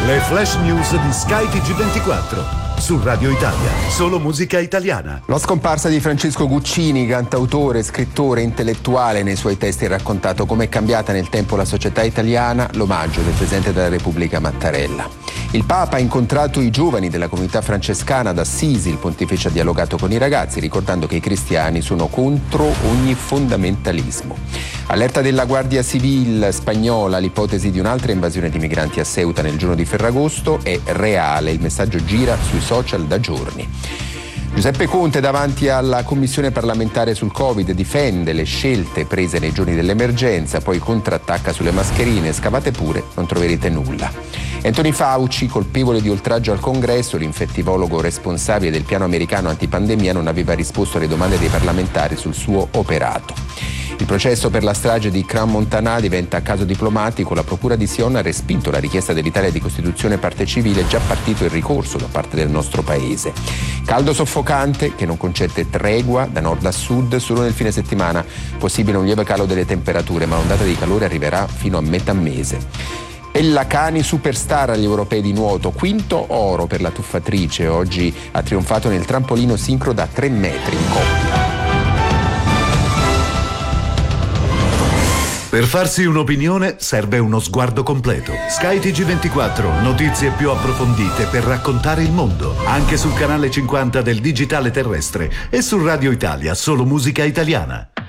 Le flash news di Sky TG24 su Radio Italia, solo musica italiana. La scomparsa di Francesco Guccini, cantautore, scrittore, intellettuale, nei suoi testi ha raccontato come è cambiata nel tempo la società italiana, l'omaggio del Presidente della Repubblica Mattarella. Il Papa ha incontrato i giovani della comunità francescana ad Assisi, il pontefice ha dialogato con i ragazzi ricordando che i cristiani sono contro ogni fondamentalismo. Allerta della Guardia Civile spagnola, l'ipotesi di un'altra invasione di migranti a Ceuta nel giorno di Ferragosto è reale, il messaggio gira sui social da giorni. Giuseppe Conte davanti alla commissione parlamentare sul Covid difende le scelte prese nei giorni dell'emergenza, poi contrattacca sulle mascherine, scavate pure, non troverete nulla. Anthony Fauci, colpevole di oltraggio al Congresso, l'infettivologo responsabile del piano americano antipandemia, non aveva risposto alle domande dei parlamentari sul suo operato. Il processo per la strage di Crans-Montana diventa caso diplomatico. La procura di Sion ha respinto la richiesta dell'Italia di costituzione parte civile, già partito il ricorso da parte del nostro paese. Caldo soffocante che non concede tregua da nord a sud, solo nel fine settimana possibile un lieve calo delle temperature, ma l'ondata di calore arriverà fino a metà mese. Ella Cani superstar agli europei di nuoto, quinto oro per la tuffatrice, oggi ha trionfato nel trampolino sincro da 3 metri in coppia. Per farsi un'opinione serve uno sguardo completo. Sky TG24, notizie più approfondite per raccontare il mondo, anche sul canale 50 del digitale terrestre e su Radio Italia, solo musica italiana.